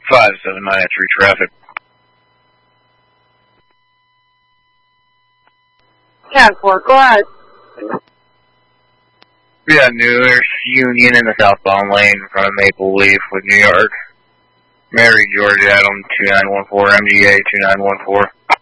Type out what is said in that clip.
579 entry traffic. Yeah, 4, go ahead. We got Newark Union in the southbound lane in front of Maple Leaf with New York. Mary George Adam 2914, MGA 2914.